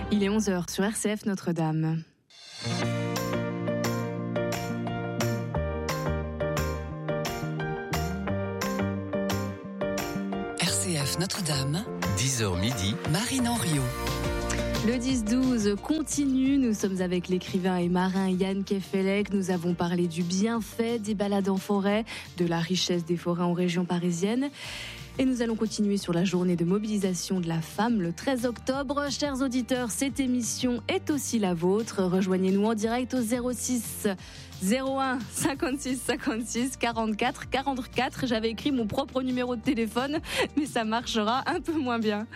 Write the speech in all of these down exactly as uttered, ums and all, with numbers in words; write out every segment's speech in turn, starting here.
Il est onze heures sur R C F Notre-Dame. R C F Notre-Dame, dix heures midi, Marine Henriot. Le dix douze continue, nous sommes avec l'écrivain et marin Yann Kefelec. Nous avons parlé du bienfait des balades en forêt, de la richesse des forêts en région parisienne. Et nous allons continuer sur la journée de mobilisation de la femme le treize octobre. Chers auditeurs, cette émission est aussi la vôtre. Rejoignez-nous en direct au zéro six zéro un cinquante-six cinquante-six quarante-quatre quarante-quatre. J'avais écrit mon propre numéro de téléphone, mais ça marchera un peu moins bien.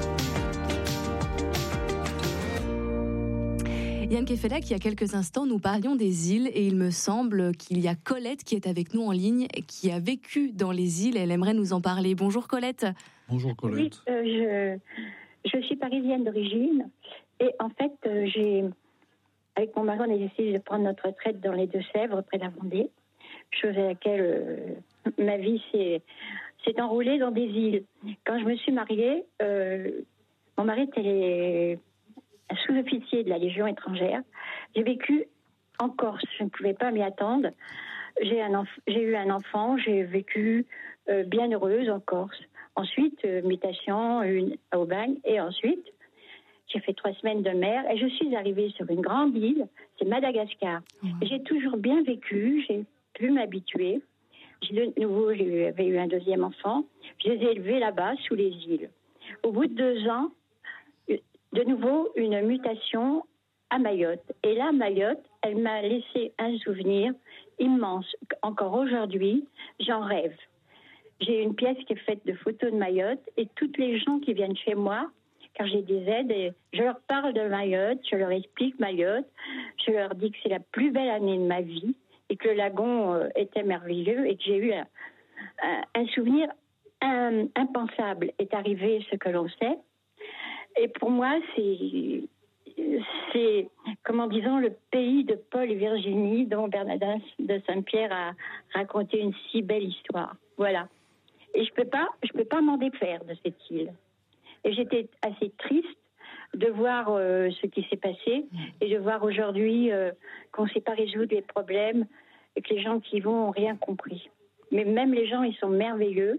Yann Kefelec, il y a quelques instants, nous parlions des îles et il me semble qu'il y a Colette qui est avec nous en ligne, qui a vécu dans les îles. Elle aimerait nous en parler. Bonjour Colette. Bonjour Colette. Oui, euh, je, je suis parisienne d'origine et en fait, euh, j'ai, avec mon mari, on a décidé de prendre notre retraite dans les Deux-Sèvres, près de la Vendée, chose à laquelle euh, ma vie s'est, s'est enroulée dans des îles. Quand je me suis mariée, euh, mon mari était un sous-officier de la Légion étrangère. J'ai vécu en Corse, je ne pouvais pas m'y attendre. J'ai, un enf- j'ai eu un enfant, j'ai vécu euh, bien heureuse en Corse. Ensuite, euh, mutation une, à Aubagne, et ensuite, j'ai fait trois semaines de mer, et je suis arrivée sur une grande île, c'est Madagascar. Mmh. J'ai toujours bien vécu, j'ai pu m'habituer. J'ai de nouveau, j'avais eu un deuxième enfant, je les ai élevés là-bas, sous les îles. Au bout de deux ans, de nouveau, une mutation à Mayotte. Et là, Mayotte, elle m'a laissé un souvenir immense. Encore aujourd'hui, j'en rêve. J'ai une pièce qui est faite de photos de Mayotte et toutes les gens qui viennent chez moi, car j'ai des aides, et je leur parle de Mayotte, je leur explique Mayotte, je leur dis que c'est la plus belle année de ma vie et que le lagon euh, était merveilleux et que j'ai eu un, un, un souvenir un, impensable. Est arrivé ce que l'on sait. Et pour moi, c'est, c'est, comment disons, le pays de Paul et Virginie, dont Bernardin de Saint-Pierre a raconté une si belle histoire. Voilà. Et je peux pas, je peux pas m'en défaire de cette île. Et j'étais assez triste de voir euh, ce qui s'est passé et de voir aujourd'hui euh, qu'on ne sait pas résoudre les problèmes et que les gens qui y vont n'ont rien compris. Mais même les gens, ils sont merveilleux.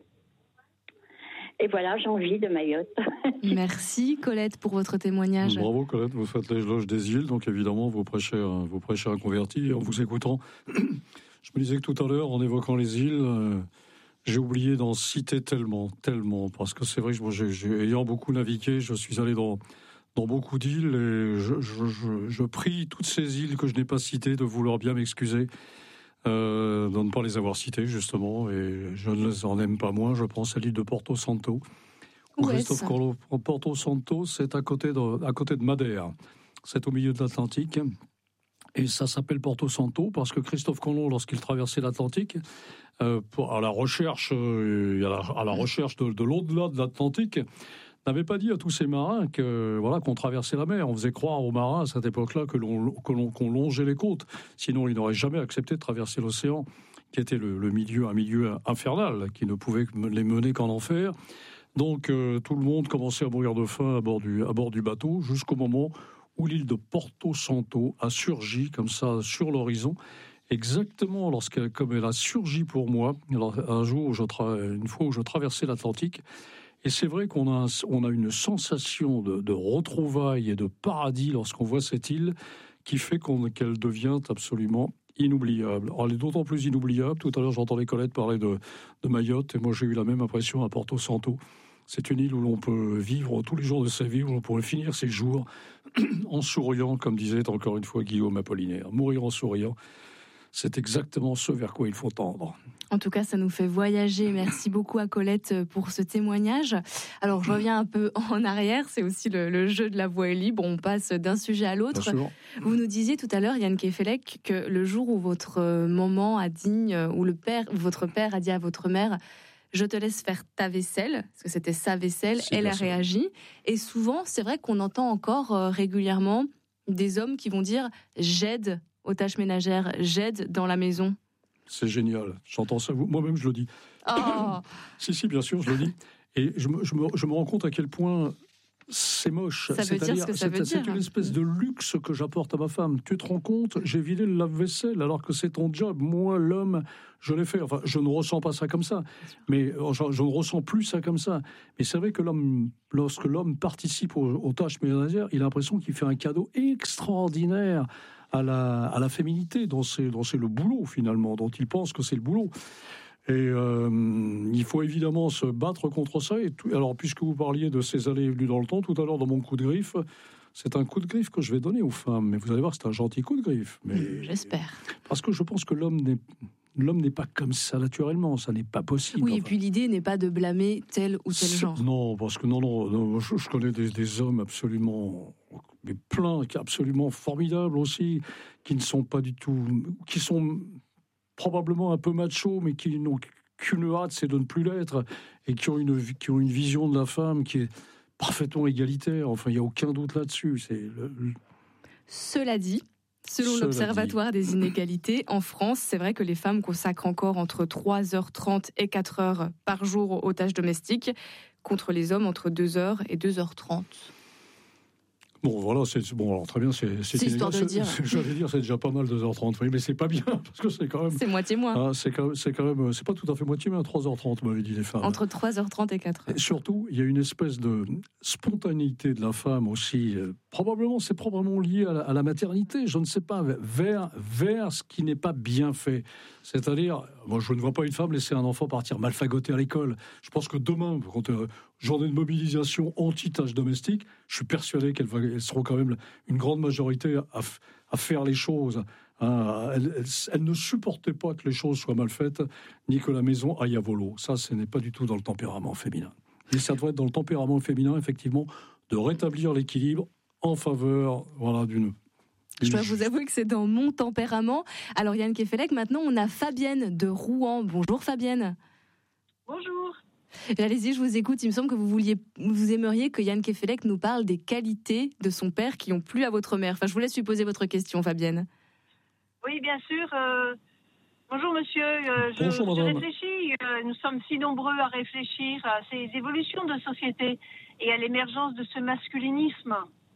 Et voilà, j'ai envie de Mayotte. Merci Colette pour votre témoignage. Bravo Colette, vous faites l'éloge des îles, donc évidemment vous prêchez, vous prêchez un converti. Et en vous écoutant, je me disais que tout à l'heure, en évoquant les îles, euh, j'ai oublié d'en citer tellement, tellement, parce que c'est vrai que moi, j'ai, j'ai, ayant beaucoup navigué, je suis allé dans, dans beaucoup d'îles et je, je, je, je prie toutes ces îles que je n'ai pas citées de vouloir bien m'excuser. Euh, de ne pas les avoir cités justement, et je ne les en aime pas moins. Je pense à l'île de Porto Santo. Où Christophe Colomb, Porto Santo, c'est à côté de, à côté de Madère. C'est au milieu de l'Atlantique. Et ça s'appelle Porto Santo parce que Christophe Colomb, lorsqu'il traversait l'Atlantique, euh, pour, à la recherche, euh, à, la, à la recherche de, de l'au-delà de l'Atlantique, n'avait pas dit à tous ces marins que voilà qu'on traversait la mer. On faisait croire aux marins à cette époque-là que l'on, que l'on qu'on longeait les côtes. Sinon, ils n'auraient jamais accepté de traverser l'océan, qui était le, le milieu un milieu infernal, qui ne pouvait les mener qu'en enfer. Donc euh, tout le monde commençait à mourir de faim à bord du à bord du bateau, jusqu'au moment où l'île de Porto Santo a surgi comme ça sur l'horizon. Exactement lorsqu'elle, comme elle a surgi pour moi, alors, un jour, où je tra- une fois où je traversais l'Atlantique. Et c'est vrai qu'on a, on a une sensation de, de retrouvailles et de paradis lorsqu'on voit cette île qui fait qu'on, qu'elle devient absolument inoubliable. Alors, elle est d'autant plus inoubliable. Tout à l'heure, j'entendais Colette parler de, de Mayotte et moi, j'ai eu la même impression à Porto Santo. C'est une île où l'on peut vivre tous les jours de sa vie, où l'on pourrait finir ses jours en souriant, comme disait encore une fois Guillaume Apollinaire. Mourir en souriant, c'est exactement ce vers quoi il faut tendre. En tout cas, ça nous fait voyager. Merci beaucoup à Colette pour ce témoignage. Alors, je reviens un peu en arrière. C'est aussi le, le jeu de la voix est libre. On passe d'un sujet à l'autre. Vous nous disiez tout à l'heure, Yann Kefelec, que le jour où votre maman a dit, où le père, votre père a dit à votre mère, je te laisse faire ta vaisselle, parce que c'était sa vaisselle, c'est elle a réagi. Et souvent, c'est vrai qu'on entend encore euh, régulièrement des hommes qui vont dire « j'aide aux tâches ménagères, j'aide dans la maison ». C'est génial, j'entends ça, moi-même je le dis. Oh. si, si, bien sûr, je le dis. Et je me, je, me, je me rends compte à quel point c'est moche. Ça veut dire ce que ça veut dire. C'est une espèce de luxe que j'apporte à ma femme. Tu te rends compte, j'ai vidé le lave-vaisselle alors que c'est ton job. Moi, l'homme, je l'ai fait. Enfin, je ne ressens pas ça comme ça. Mais je, je ne ressens plus ça comme ça. Mais c'est vrai que l'homme, lorsque l'homme participe aux, aux tâches ménagères, il a l'impression qu'il fait un cadeau extraordinaire à la, à la féminité, dont c'est, dont c'est le boulot finalement, dont il pense que c'est le boulot. Et euh, il faut évidemment se battre contre ça. Et tout, alors, puisque vous parliez de ces allées et venues dans le temps, tout à l'heure dans mon coup de griffe, c'est un coup de griffe que je vais donner aux femmes. Mais vous allez voir, c'est un gentil coup de griffe. Mais, j'espère. Parce que je pense que l'homme n'est, l'homme n'est pas comme ça naturellement. Ça n'est pas possible. Oui, enfin. Et puis l'idée n'est pas de blâmer tel ou tel genre. Non, parce que non, non, non je, je connais des, des hommes absolument... mais plein, absolument formidables aussi, qui ne sont pas du tout... qui sont... probablement un peu macho, mais qui n'ont qu'une hâte, c'est de ne plus l'être, et qui ont une, qui ont une vision de la femme qui est parfaitement égalitaire. Enfin, il n'y a aucun doute là-dessus. C'est le, le... Cela dit, selon Cela l'Observatoire dit. des inégalités, en France, c'est vrai que les femmes consacrent encore entre trois heures trente et quatre heures par jour aux tâches domestiques, contre les hommes entre deux heures et deux heures trente. Bon, voilà, c'est bon. Alors très bien, c'est, c'est, c'est histoire de le dire. C'est, j'allais dire, c'est déjà pas mal deux heures trente, oui, mais c'est pas bien parce que c'est quand même. C'est moitié moins. Ah, c'est quand même, c'est quand même, c'est pas tout à fait moitié, mais à trois heures trente, m'avait dit les femmes. Entre trois heures trente et quatre heures. Et surtout, il y a une espèce de spontanéité de la femme aussi. Euh, probablement, c'est probablement lié à la, à la maternité. Je ne sais pas, vers vers ce qui n'est pas bien fait. C'est-à-dire, moi, je ne vois pas une femme laisser un enfant partir malfagoté à l'école. Je pense que demain, quand euh, journée de mobilisation anti-tâches domestiques, je suis persuadé qu'elles, elles seront quand même une grande majorité à, à faire les choses. Hein. Elles, elles, elles ne supportaient pas que les choses soient mal faites, ni que la maison aille à volo. Ça, ce n'est pas du tout dans le tempérament féminin. Et ça doit être dans le tempérament féminin, effectivement, de rétablir l'équilibre en faveur, voilà, d'une... Je dois vous avouer que c'est dans mon tempérament. Alors Yann Kefelec, maintenant on a Fabienne de Rouen. Bonjour Fabienne. Bonjour. Et allez-y, je vous écoute. Il me semble que vous vouliez, vous aimeriez que Yann Kefelec nous parle des qualités de son père qui ont plu à votre mère. Enfin, je vous laisse lui poser votre question, Fabienne. Oui, bien sûr. Euh, bonjour monsieur. Euh, je, bonjour, je réfléchis. Euh, nous sommes si nombreux à réfléchir à ces évolutions de société et à l'émergence de ce masculinisme.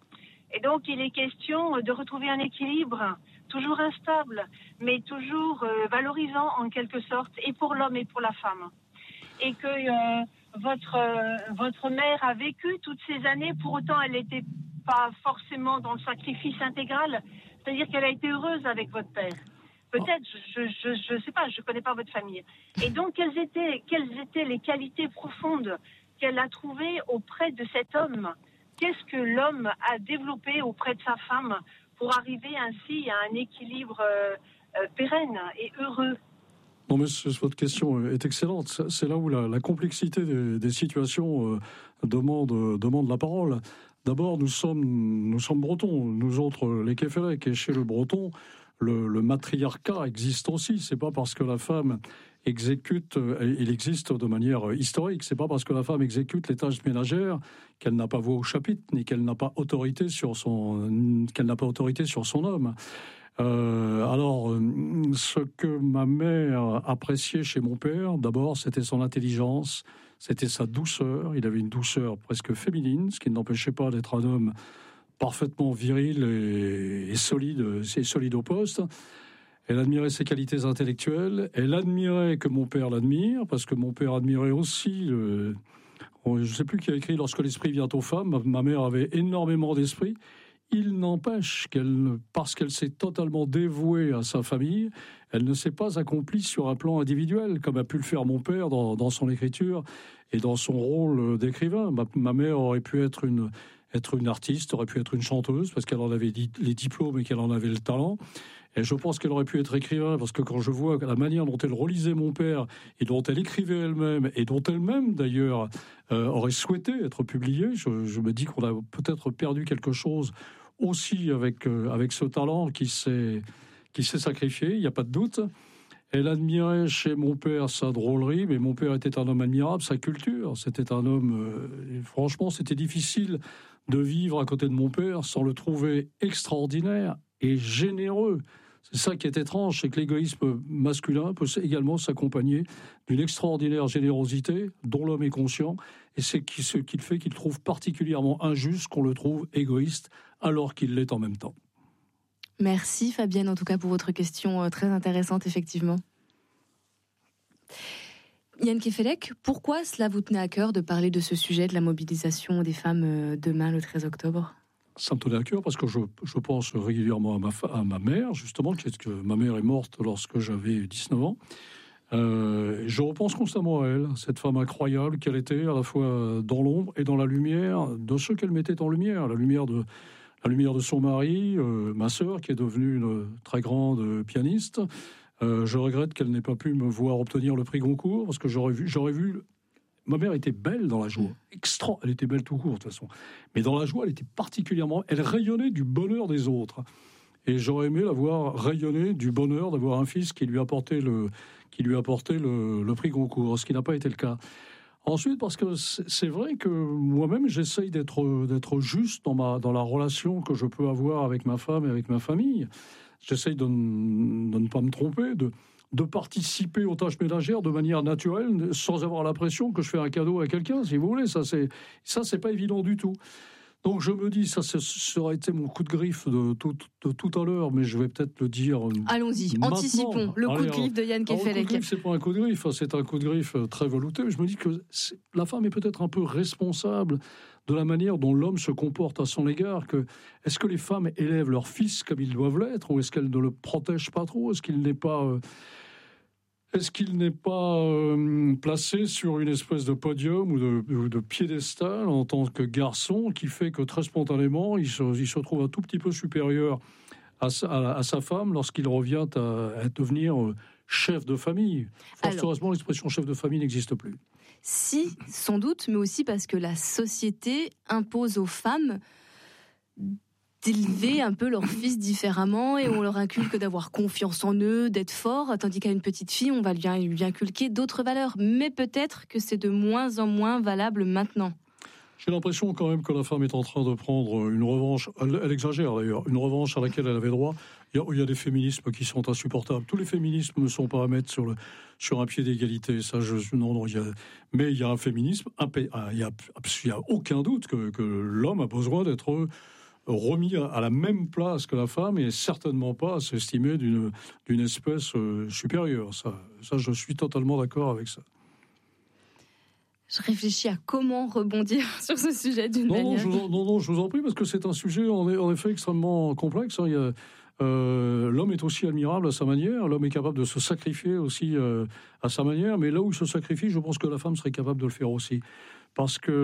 Et donc, il est question de retrouver un équilibre, toujours instable, mais toujours euh, valorisant en quelque sorte, et pour l'homme et pour la femme. Et que euh, votre, euh, votre mère a vécu toutes ces années, pour autant elle n'était pas forcément dans le sacrifice intégral, c'est-à-dire qu'elle a été heureuse avec votre père. Peut-être, je ne je, je sais pas, je ne connais pas votre famille. Et donc, quelles étaient, quelles étaient les qualités profondes qu'elle a trouvées auprès de cet homme ? Qu'est-ce que l'homme a développé auprès de sa femme pour arriver ainsi à un équilibre euh, euh, pérenne et heureux ? Non, mais votre question est excellente. C'est là où la, la complexité des, des situations euh, demande, demande la parole. D'abord, nous sommes, nous sommes bretons, nous autres, les Kefelec, et chez le breton, le, le matriarcat existe aussi. C'est pas parce que la femme exécute, il existe de manière historique, c'est pas parce que la femme exécute les tâches ménagères qu'elle n'a pas voix au chapitre, ni qu'elle n'a pas autorité sur son, qu'elle n'a pas autorité sur son homme. Euh, alors, ce que ma mère appréciait chez mon père, d'abord, c'était son intelligence, c'était sa douceur. Il avait une douceur presque féminine, ce qui ne l'empêchait pas d'être un homme parfaitement viril et, et solide, et solide au poste. Elle admirait ses qualités intellectuelles. Elle admirait que mon père l'admire, parce que mon père admirait aussi... Le, je ne sais plus qui a écrit « Lorsque l'esprit vient aux femmes ». Ma mère avait énormément d'esprit. Il n'empêche qu'elle, parce qu'elle s'est totalement dévouée à sa famille, elle ne s'est pas accomplie sur un plan individuel, comme a pu le faire mon père dans, dans son écriture et dans son rôle d'écrivain. Ma, ma mère aurait pu être une, être une artiste, aurait pu être une chanteuse, parce qu'elle en avait les diplômes et qu'elle en avait le talent. Et je pense qu'elle aurait pu être écrivain, parce que quand je vois la manière dont elle relisait mon père, et dont elle écrivait elle-même, et dont elle-même, d'ailleurs, euh, aurait souhaité être publiée, je, je me dis qu'on a peut-être perdu quelque chose aussi avec, euh, avec ce talent qui s'est, qui s'est sacrifié, il n'y a pas de doute. Elle admirait chez mon père sa drôlerie, mais mon père était un homme admirable, sa culture. C'était un homme... Euh, franchement, c'était difficile de vivre à côté de mon père sans le trouver extraordinaire et généreux. C'est ça qui est étrange, c'est que l'égoïsme masculin peut également s'accompagner d'une extraordinaire générosité dont l'homme est conscient Et c'est ce qu'il fait qu'il trouve particulièrement injuste qu'on le trouve égoïste, alors qu'il l'est en même temps. Merci Fabienne, en tout cas pour votre question très intéressante, effectivement. Yann Kefelec, pourquoi cela vous tenait à cœur de parler de ce sujet de la mobilisation des femmes demain, le treize octobre ? Ça me tenait à cœur parce que je, je pense régulièrement à ma, à ma mère, justement, qui est que ma mère est morte lorsque j'avais dix-neuf ans. Euh, je repense constamment à elle, cette femme incroyable qu'elle était, à la fois dans l'ombre et dans la lumière de ceux qu'elle mettait en lumière, la lumière de, la lumière de son mari, euh, ma sœur, qui est devenue une très grande pianiste. Euh, je regrette qu'elle n'ait pas pu me voir obtenir le prix Goncourt, parce que j'aurais vu... J'aurais vu ma mère était belle dans la joie, extra, elle était belle tout court de toute façon. Mais dans la joie, elle était particulièrement... Elle rayonnait du bonheur des autres. Et j'aurais aimé la voir rayonner du bonheur d'avoir un fils qui lui apportait le, qui lui apportait le, le prix Goncourt, ce qui n'a pas été le cas. Ensuite, parce que c'est vrai que moi-même, j'essaye d'être, d'être juste dans, ma, dans la relation que je peux avoir avec ma femme et avec ma famille. J'essaye de, de ne pas me tromper, de... de participer aux tâches ménagères de manière naturelle, sans avoir l'impression que je fais un cadeau à quelqu'un, si vous voulez. Ça, c'est, ça, c'est pas évident du tout. Donc, je me dis, ça, ça aurait été mon coup de griffe de tout, de tout à l'heure, mais je vais peut-être le dire. Allons-y, maintenant. Anticipons le Allez, coup de griffe de Yann Kefelec. Le coup de griffe, c'est pas un coup de griffe, c'est un coup de griffe très velouté. Mais je me dis que la femme est peut-être un peu responsable de la manière dont l'homme se comporte à son égard. Que, est-ce que les femmes élèvent leurs fils comme ils doivent l'être, ou est-ce qu'elles ne le protègent pas trop ? Est-ce qu'il n'est pas... Euh, Est-ce qu'il n'est pas euh, placé sur une espèce de podium ou de, ou de piédestal en tant que garçon qui fait que très spontanément, il se, il se trouve un tout petit peu supérieur à sa, à, à sa femme lorsqu'il revient à, à devenir euh, chef de famille ? Fort heureusement, l'expression chef de famille n'existe plus. Si, sans doute, mais aussi parce que la société impose aux femmes d'élever un peu leurs fils différemment et on leur inculque d'avoir confiance en eux, d'être forts, tandis qu'à une petite fille, on va lui, lui inculquer d'autres valeurs. Mais peut-être que c'est de moins en moins valable maintenant. J'ai l'impression quand même que la femme est en train de prendre une revanche, elle, elle exagère d'ailleurs, une revanche à laquelle elle avait droit. Il y, a, il y a des féminismes qui sont insupportables. Tous les féminismes ne sont pas à mettre sur, le, sur un pied d'égalité. Ça, je, non, non, il y a, mais il y a un féminisme, il n'y a, il y a aucun doute que, que l'homme a besoin d'être remis à la même place que la femme et certainement pas à s'estimer d'une, d'une espèce supérieure. Ça, ça, je suis totalement d'accord avec ça. Je réfléchis à comment rebondir sur ce sujet d'une non, manière... Non, je vous, non, non, je vous en prie, parce que c'est un sujet en, en effet extrêmement complexe. Hein. Il y a, euh, l'homme est aussi admirable à sa manière, l'homme est capable de se sacrifier aussi euh, à sa manière, mais là où il se sacrifie, je pense que la femme serait capable de le faire aussi. Parce que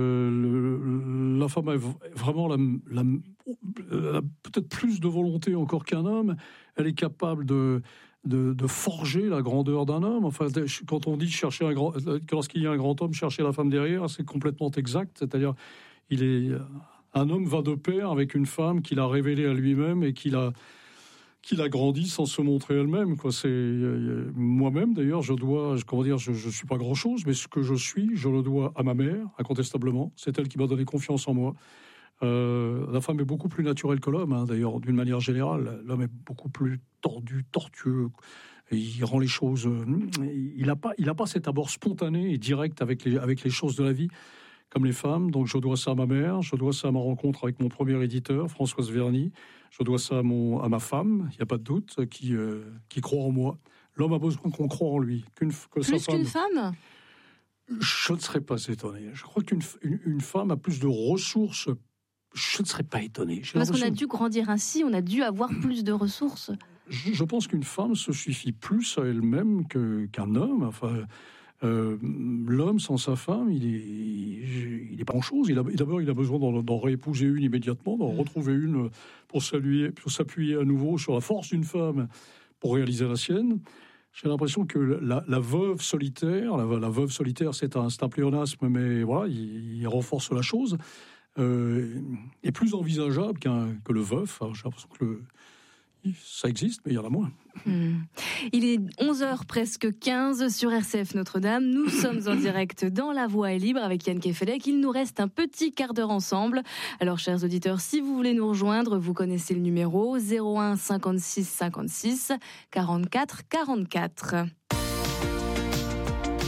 le, la femme a vraiment la, la, la, peut-être plus de volonté encore qu'un homme. Elle est capable de... De, de forger la grandeur d'un homme. Enfin, quand on dit chercher un grand, lorsqu'il y a un grand homme, chercher la femme derrière, c'est complètement exact. C'est-à-dire, il est un homme va de pair avec une femme qu'il a révélée à lui-même et qu'il a qu'il a grandi sans se montrer elle-même. Quoi, c'est moi-même d'ailleurs, je dois, comment dire, je, je suis pas grand-chose, mais ce que je suis, je le dois à ma mère, incontestablement. C'est elle qui m'a donné confiance en moi. Euh, la femme est beaucoup plus naturelle que l'homme, hein, d'ailleurs, d'une manière générale. L'homme est beaucoup plus tordu, tortueux. Il rend les choses... Il n'a pas, il a pas cet abord spontané et direct avec les, avec les choses de la vie, comme les femmes. Donc je dois ça à ma mère, je dois ça à ma rencontre avec mon premier éditeur, Françoise Verny. Je dois ça à, mon, à ma femme, il n'y a pas de doute, qui, euh, qui croit en moi. L'homme a besoin qu'on croit en lui. Qu'une, que plus sa femme, qu'une femme ? Je ne serais pas étonné. Je crois qu'une une, une femme a plus de ressources. Je ne serais pas étonné. J'ai Parce qu'on a dû grandir ainsi, on a dû avoir plus de ressources. Je, je pense qu'une femme se suffit plus à elle-même que, qu'un homme. Enfin, euh, l'homme sans sa femme, il est, il n'est pas grand-chose. Il a, d'abord, il a besoin d'en, d'en réépouser une immédiatement, d'en retrouver une pour, saluer, pour s'appuyer à nouveau sur la force d'une femme pour réaliser la sienne. J'ai l'impression que la, la veuve solitaire, la, la veuve solitaire, c'est un, c'est un pléonasme, mais voilà, il, il renforce la chose. Euh, est plus envisageable qu'un, que le veuf. Alors, j'ai l'impression que le, ça existe, mais il y en a moins. Mmh. Il est onze heures presque quinze sur R C F Notre-Dame. Nous sommes en direct dans La Voix est libre avec Yann Kefelec. Il nous reste un petit quart d'heure ensemble. Alors, chers auditeurs, si vous voulez nous rejoindre, vous connaissez le numéro zéro un cinquante-six cinquante-six quarante-quatre quarante-quatre. R C F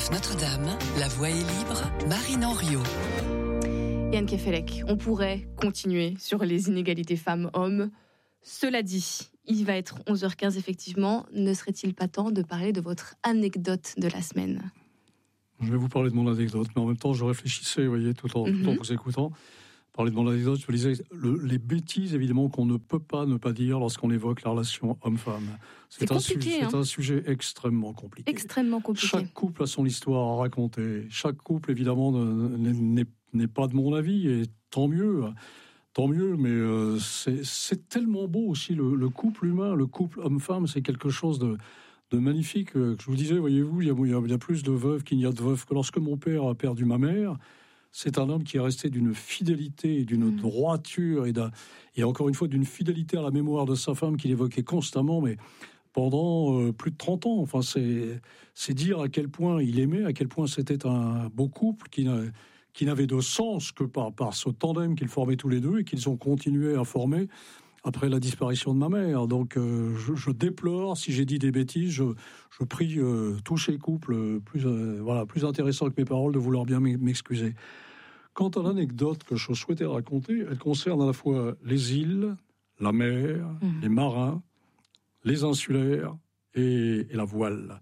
F Notre-Dame, la voie est libre, Marine Henriot. Yann Kefelec, on pourrait continuer sur les inégalités femmes-hommes. Cela dit, il va être onze heures quinze effectivement. Ne serait-il pas temps de parler de votre anecdote de la semaine ? Je vais vous parler de mon anecdote, mais en même temps, je réfléchissais, vous voyez, tout en, mm-hmm. tout en vous écoutant. Parler de mon anecdote, je vous disais, le, les bêtises, évidemment, qu'on ne peut pas ne pas dire lorsqu'on évoque la relation homme-femme. C'est, c'est, un, compliqué, su- hein. c'est un sujet extrêmement compliqué. Extrêmement compliqué. Chaque couple a son histoire à raconter. Chaque couple, évidemment, n'est, n'est pas de mon avis, et tant mieux. Tant mieux, mais euh, c'est, c'est tellement beau aussi, le, le couple humain, le couple homme-femme, c'est quelque chose de... de magnifique. Je vous disais, voyez-vous, il y, a, il y a plus de veuves qu'il n'y a de veuves. Que lorsque mon père a perdu ma mère, c'est un homme qui est resté d'une fidélité, d'une mmh. droiture et, et encore une fois d'une fidélité à la mémoire de sa femme qu'il évoquait constamment, mais pendant euh, plus de trente ans. Enfin, c'est, c'est dire à quel point il aimait, à quel point c'était un beau couple qui, qui n'avait de sens que par, par ce tandem qu'ils formaient tous les deux et qu'ils ont continué à former après la disparition de ma mère. Donc euh, je, je déplore si j'ai dit des bêtises. Je, je prie euh, tous ces couples plus, euh, voilà, plus intéressants que mes paroles de vouloir bien m'excuser. Quant à l'anecdote que je souhaitais raconter, elle concerne à la fois les îles, la mer, mmh. les marins, les insulaires et, et la voile.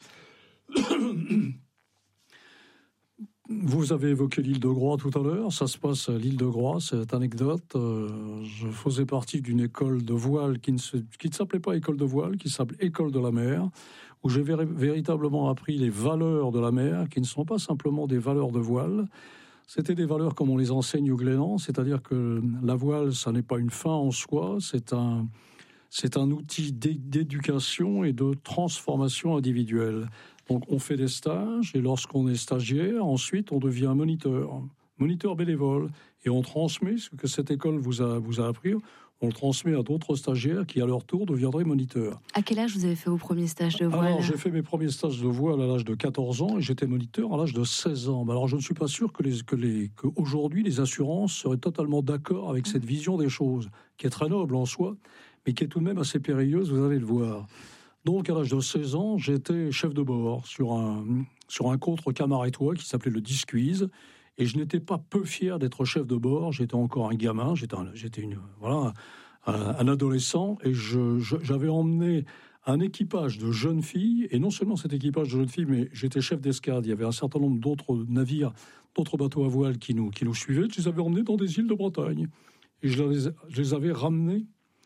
Vous avez évoqué l'île de Groix tout à l'heure. Ça se passe à l'île de Groix, cette anecdote. Euh, je faisais partie d'une école de voile qui ne, se, qui ne s'appelait pas école de voile, qui s'appelait école de la mer, où j'ai vér- véritablement appris les valeurs de la mer, qui ne sont pas simplement des valeurs de voile. C'était des valeurs comme on les enseigne au Glénan, c'est-à-dire que la voile, ça n'est pas une fin en soi, c'est un, c'est un outil d'éducation et de transformation individuelle. Donc, on fait des stages, et lorsqu'on est stagiaire, ensuite, on devient moniteur, moniteur bénévole, et on transmet ce que cette école vous a, vous a appris, on le transmet à d'autres stagiaires qui, à leur tour, deviendraient moniteurs. À quel âge vous avez fait vos premiers stages de voile ? Alors, j'ai fait mes premiers stages de voile à l'âge de quatorze ans, et j'étais moniteur à l'âge de seize ans. Alors, je ne suis pas sûr que les, que les, qu'aujourd'hui, les assurances seraient totalement d'accord avec cette vision des choses, qui est très noble en soi, mais qui est tout de même assez périlleuse, vous allez le voir. Donc, à l'âge de seize ans, j'étais chef de bord sur un, sur un contre-camarétois qui s'appelait le Disquise. Et je n'étais pas peu fier d'être chef de bord. J'étais encore un gamin, j'étais, un, j'étais une, voilà, un, un adolescent. Et je, je, j'avais emmené un équipage de jeunes filles. Et non seulement cet équipage de jeunes filles, mais j'étais chef d'escadre. Il y avait un certain nombre d'autres navires, d'autres bateaux à voile qui nous, qui nous suivaient. Je les avais emmenés dans des îles de Bretagne. Et je les, je les avais ramenés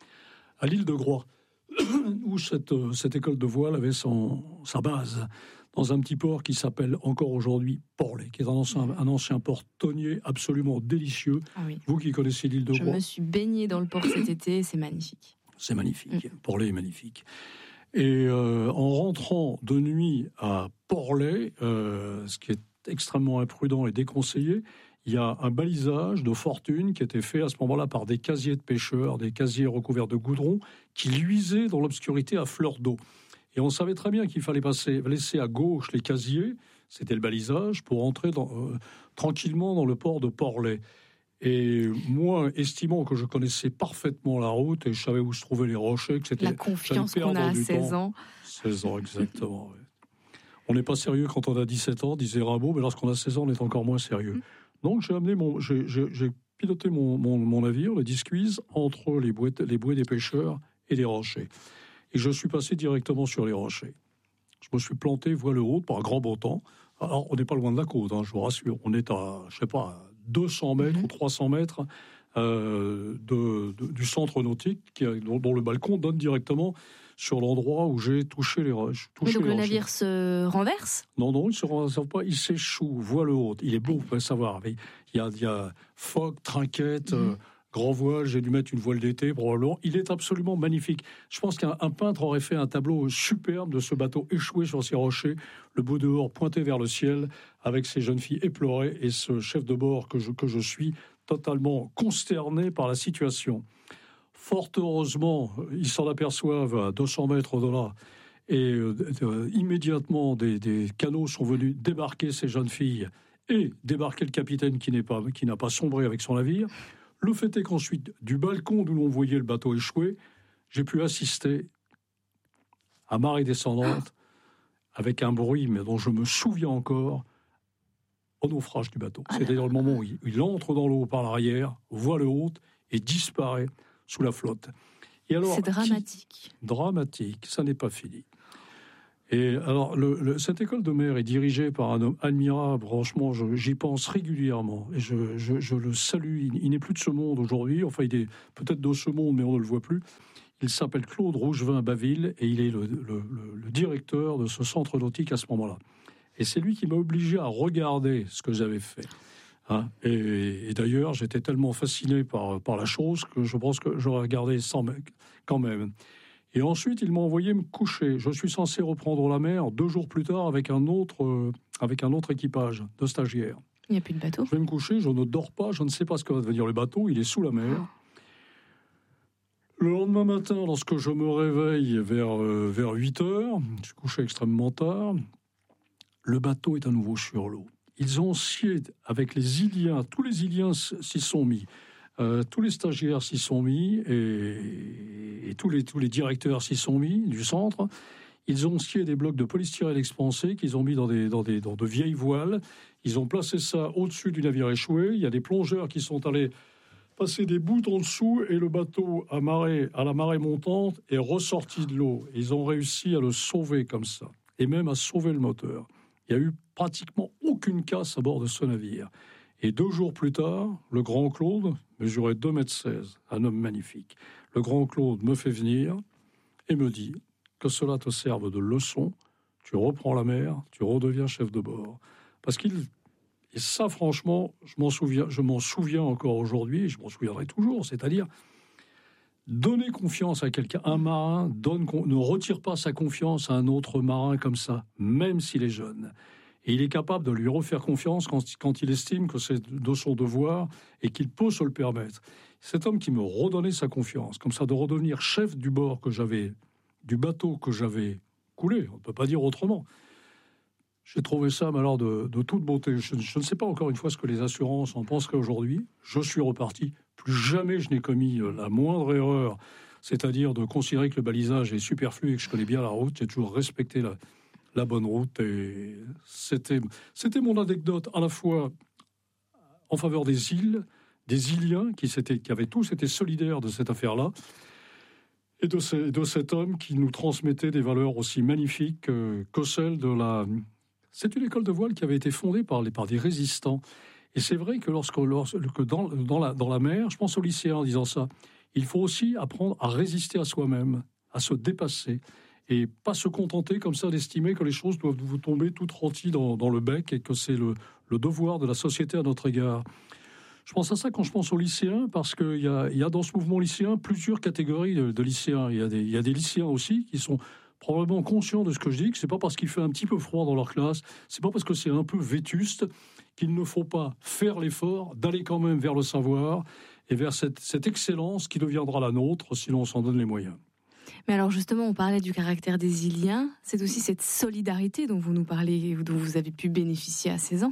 à l'île de Groix, où cette, cette école de voile avait son, sa base, dans un petit port qui s'appelle encore aujourd'hui Porlet, qui est un ancien, un ancien port tonnier absolument délicieux. Ah oui. Vous qui connaissez l'île de Je Groix. Je me suis baignée dans le port cet été, c'est magnifique. C'est magnifique, mmh. Porlet est magnifique. Et euh, en rentrant de nuit à Porlet, euh, ce qui est extrêmement imprudent et déconseillé, il y a un balisage de fortune qui était fait à ce moment-là par des casiers de pêcheurs, des casiers recouverts de goudron, qui luisaient dans l'obscurité à fleur d'eau. Et on savait très bien qu'il fallait passer, laisser à gauche les casiers, c'était le balisage, pour entrer dans, euh, tranquillement dans le port de Porlet. Et moi, estimant que je connaissais parfaitement la route et je savais où se trouvaient les rochers, que c'était... La confiance qu'on a à seize ans. seize ans, exactement. Ouais. On n'est pas sérieux quand on a dix-sept ans, disait Rimbaud, mais lorsqu'on a seize ans, on est encore moins sérieux. Mmh. Donc j'ai amené mon, j'ai, j'ai, j'ai piloté mon, mon, mon navire, le Disquise, entre les bouées, les bouées des pêcheurs et les rochers. Et je suis passé directement sur les rochers. Je me suis planté voile haute par un grand beau temps. Alors on n'est pas loin de la côte, hein, je vous rassure. On est à, je sais pas, deux cents mètres mmh. ou trois cents mètres euh, de, de, du centre nautique, qui a, dont, dont le balcon donne directement sur l'endroit où j'ai touché les roches. Mais donc le navire se renverse ? Non, non, il ne se renverse pas, il s'échoue, voile haute. Il est beau, vous pouvez savoir. Il y a, il y a phoque, trinquette, mmh. euh, grand voile, j'ai dû mettre une voile d'été, probablement. Il est absolument magnifique. Je pense qu'un un peintre aurait fait un tableau superbe de ce bateau échoué sur ces rochers, le beau dehors pointé vers le ciel, avec ces jeunes filles éplorées et ce chef de bord que je, que je suis, totalement consterné par la situation. Fort heureusement, ils s'en aperçoivent à deux cents mètres de là. Et euh, euh, immédiatement, des, des canots sont venus débarquer ces jeunes filles et débarquer le capitaine qui, n'est pas, qui n'a pas sombré avec son navire. Le fait est qu'ensuite, du balcon d'où l'on voyait le bateau échoué, j'ai pu assister à marée descendante avec un bruit, mais dont je me souviens encore, au naufrage du bateau. Ah, c'est-à-dire le moment où il, il entre dans l'eau par l'arrière, voile haute et disparaît sous la flotte. Et alors, c'est dramatique. Qui, dramatique, ça n'est pas fini. Et alors, le, le, cette école de mer est dirigée par un homme admirable. Franchement, je, j'y pense régulièrement et je, je, je le salue. Il, il n'est plus de ce monde aujourd'hui. Enfin, il est peut-être de ce monde, mais on ne le voit plus. Il s'appelle Claude Rougevin-Baville et il est le, le, le, le directeur de ce centre nautique à ce moment-là. Et c'est lui qui m'a obligé à regarder ce que j'avais fait. Hein, et, et d'ailleurs, j'étais tellement fasciné par, par la chose que je pense que j'aurais regardé sans, quand même. Et ensuite, il m'a envoyé me coucher. Je suis censé reprendre la mer deux jours plus tard avec un autre, euh, avec un autre équipage de stagiaires. Il n'y a plus de bateau. Je vais me coucher, je ne dors pas, je ne sais pas ce que va devenir le bateau, il est sous la mer. Oh. Le lendemain matin, lorsque je me réveille vers, euh, vers huit heures, je suis couché extrêmement tard, le bateau est à nouveau sur l'eau. Ils ont scié avec les Iliens, tous les Iliens s'y sont mis. Euh, tous les stagiaires s'y sont mis et, et tous, les, tous les directeurs s'y sont mis du centre. Ils ont scié des blocs de polystyrène expansé qu'ils ont mis dans, des, dans, des, dans de vieilles voiles. Ils ont placé ça au-dessus du navire échoué. Il y a des plongeurs qui sont allés passer des bouts en dessous et le bateau à, marée, à la marée montante est ressorti de l'eau. Ils ont réussi à le sauver comme ça et même à sauver le moteur. Il n'y a eu pratiquement aucune casse à bord de ce navire. Et deux jours plus tard, le grand Claude mesurait deux mètres seize, un homme magnifique. Le grand Claude me fait venir et me dit que cela te serve de leçon. Tu reprends la mer, tu redeviens chef de bord. Parce qu'il... Et ça, franchement, je m'en souviens, je m'en souviens encore aujourd'hui, et je m'en souviendrai toujours. C'est-à-dire, donner confiance à quelqu'un. Un marin donne, ne retire pas sa confiance à un autre marin comme ça, même s'il est jeune. Et il est capable de lui refaire confiance quand, quand il estime que c'est de son devoir et qu'il peut se le permettre. Cet homme qui me redonnait sa confiance, comme ça, de redevenir chef du bord que j'avais, du bateau que j'avais coulé, on ne peut pas dire autrement. J'ai trouvé ça, mais alors, de, de toute beauté. Je, je ne sais pas encore une fois ce que les assurances en penseraient aujourd'hui. Je suis reparti. Plus jamais je n'ai commis la moindre erreur, c'est-à-dire de considérer que le balisage est superflu et que je connais bien la route. J'ai toujours respecté la... la bonne route, et c'était, c'était mon anecdote à la fois en faveur des îles, des Iliens qui, qui avaient tous été solidaires de cette affaire-là, et de, ce, de cet homme qui nous transmettait des valeurs aussi magnifiques que, que celles de la... C'est une école de voile qui avait été fondée par, les, par des résistants. Et c'est vrai que, lorsque, lorsque dans, dans, la, dans la mer, je pense aux lycéens en disant ça, il faut aussi apprendre à résister à soi-même, à se dépasser, et pas se contenter comme ça d'estimer que les choses doivent vous tomber toutes rôties dans, dans le bec et que c'est le, le devoir de la société à notre égard. Je pense à ça quand je pense aux lycéens, parce qu'il y a, y a dans ce mouvement lycéen plusieurs catégories de, de lycéens. Il y a des, il y a des lycéens aussi qui sont probablement conscients de ce que je dis, que c'est pas parce qu'il fait un petit peu froid dans leur classe, c'est pas parce que c'est un peu vétuste qu'il ne faut pas faire l'effort d'aller quand même vers le savoir et vers cette, cette excellence qui deviendra la nôtre si l'on s'en donne les moyens. Mais alors justement, on parlait du caractère des Iliens, c'est aussi cette solidarité dont vous nous parlez, dont vous avez pu bénéficier à seize ans.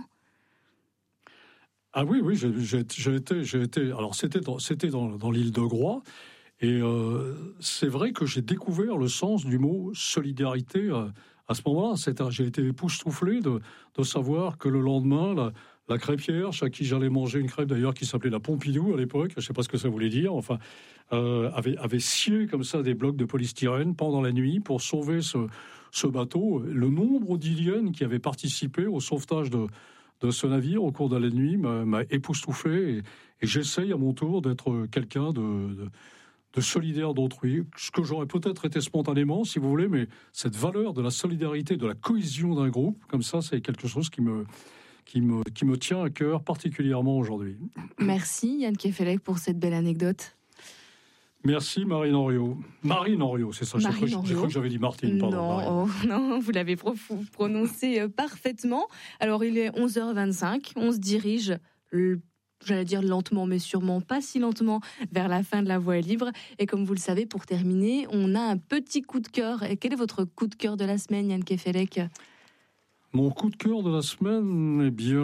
Ah oui, oui, j'ai, j'ai, j'ai été, j'ai été. Alors c'était dans, c'était dans, dans l'île de Groix, et euh, c'est vrai que j'ai découvert le sens du mot solidarité euh, à ce moment-là. C'est, j'ai été époustouflé de, de savoir que le lendemain, la, la crêpière, chez qui j'allais manger une crêpe d'ailleurs qui s'appelait la Pompidou à l'époque, je ne sais pas ce que ça voulait dire, enfin, euh, avait, avait scié comme ça des blocs de polystyrène pendant la nuit pour sauver ce, ce bateau. Le nombre d'Iliennes qui avaient participé au sauvetage de, de ce navire au cours de la nuit m'a, m'a époustouflé, et, et j'essaye à mon tour d'être quelqu'un de, de, de solidaire d'autrui, ce que j'aurais peut-être été spontanément, si vous voulez, mais cette valeur de la solidarité, de la cohésion d'un groupe, comme ça, c'est quelque chose qui me... Qui me, qui me tient à cœur particulièrement aujourd'hui. Merci Yann Kefelec pour cette belle anecdote. Merci Marine Henriot. Marine Henriot, c'est ça. J'ai cru, j'ai cru que j'avais dit Martine. Pardon, non, oh, non, vous l'avez pro- prononcé parfaitement. Alors il est onze heures vingt-cinq, on se dirige, j'allais dire lentement, mais sûrement pas si lentement, vers la fin de la voie libre. Et comme vous le savez, pour terminer, on a un petit coup de cœur. Et quel est votre coup de cœur de la semaine, Yann Kefelec ? Mon coup de cœur de la semaine, eh bien,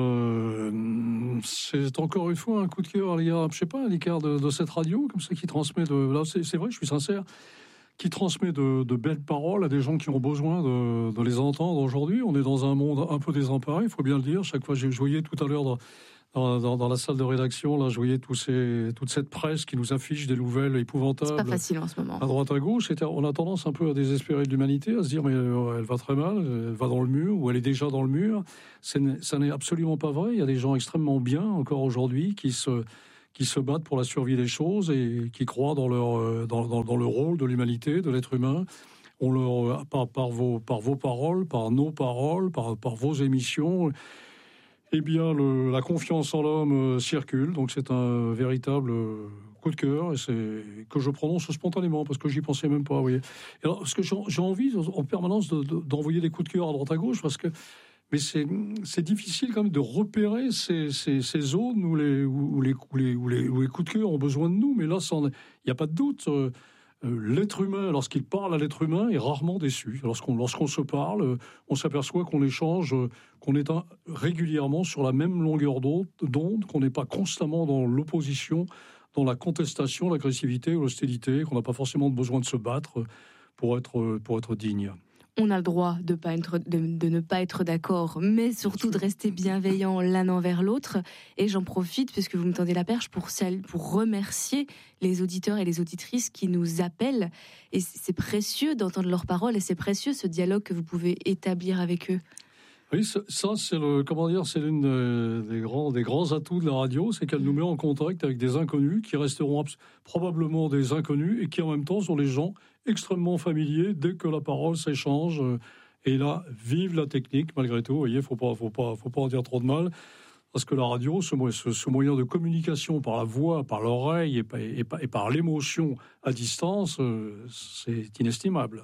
euh, c'est encore une fois un coup de cœur à l'égard, je sais pas, à l'égard de, de cette radio, comme ça, qui transmet de, là, c'est, c'est vrai, je suis sincère, qui transmet de, de belles paroles à des gens qui ont besoin de, de les entendre aujourd'hui. On est dans un monde un peu désemparé, il faut bien le dire. Chaque fois, je voyais tout à l'heure dans, dans, dans, dans la salle de rédaction, là, je voyais tous ces, toute cette presse qui nous affiche des nouvelles épouvantables. C'est pas facile en ce moment. À droite, à gauche. On a tendance un peu à désespérer de l'humanité, à se dire mais elle va très mal, elle va dans le mur, ou elle est déjà dans le mur. C'est, ça n'est absolument pas vrai. Il y a des gens extrêmement bien encore aujourd'hui qui se... qui se battent pour la survie des choses et qui croient dans, leur, dans, dans, dans le rôle de l'humanité, de l'être humain. On leur, par, par, vos, par vos paroles, par nos paroles, par, par vos émissions, eh bien, le, la confiance en l'homme circule. Donc c'est un véritable coup de cœur et c'est, que je prononce spontanément parce que j'y pensais même pas. Vous voyez. Et alors, parce que j'ai, j'ai envie en permanence de, de, d'envoyer des coups de cœur à droite à gauche parce que mais c'est, c'est difficile quand même de repérer ces, ces, ces zones où les, où, les, où, les, où, les, où les coups de cœur ont besoin de nous. Mais là, il n'y a pas de doute. Euh, l'être humain, lorsqu'il parle à l'être humain, est rarement déçu. Lorsqu'on, lorsqu'on se parle, on s'aperçoit qu'on échange, qu'on est un, régulièrement sur la même longueur d'onde, qu'on n'est pas constamment dans l'opposition, dans la contestation, l'agressivité ou l'hostilité, qu'on n'a pas forcément besoin de se battre pour être, pour être digne. On a le droit de, pas être, de, de ne pas être d'accord, mais surtout de rester bienveillant l'un envers l'autre. Et j'en profite, puisque vous me tendez la perche, pour, pour remercier les auditeurs et les auditrices qui nous appellent. Et c'est précieux d'entendre leurs paroles, et c'est précieux ce dialogue que vous pouvez établir avec eux. Oui, ça, c'est le, comment dire, c'est l'une des grands, des grands atouts de la radio, c'est qu'elle nous met en contact avec des inconnus qui resteront probablement des inconnus et qui en même temps sont des gens extrêmement familiers dès que la parole s'échange. Et là, vive la technique malgré tout. Vous voyez, faut pas, faut pas, faut pas en dire trop de mal. Parce que la radio, ce, ce, ce moyen de communication par la voix, par l'oreille et, et, et par l'émotion à distance, c'est inestimable.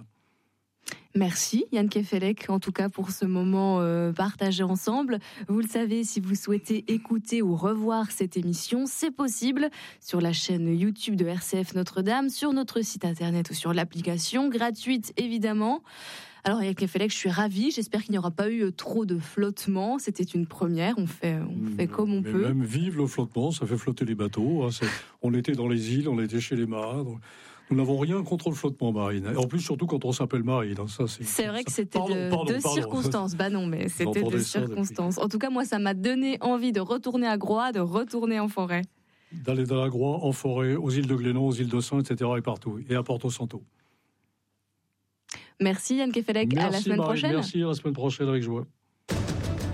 Merci Yann Kefelec, en tout cas pour ce moment euh, partagé ensemble. Vous le savez, si vous souhaitez écouter ou revoir cette émission, c'est possible sur la chaîne YouTube de R C F Notre-Dame, sur notre site internet ou sur l'application, gratuite évidemment. Alors Yann Kefelec, je suis ravie, j'espère qu'il n'y aura pas eu trop de flottement, c'était une première, on fait, on fait comme on Mais peut. Même vive le flottement, ça fait flotter les bateaux, hein, c'est, on était dans les îles, on était chez les marins, donc... Nous n'avons rien contre le flottement, Marine. Et en plus, surtout quand on s'appelle Marine. Ça, c'est, c'est vrai ça... que c'était pardon, de, pardon, de pardon. circonstances. Bah non, mais c'était de circonstances. En tout cas, moi, ça m'a donné envie de retourner à Groix, de retourner en forêt. D'aller dans la Groix, en forêt, aux îles de Glénan, aux îles de Saint, et cetera et partout. Et à Porto Santo. Merci Yann Kefelec. À la semaine Marine, prochaine. Merci, à la semaine prochaine avec joie.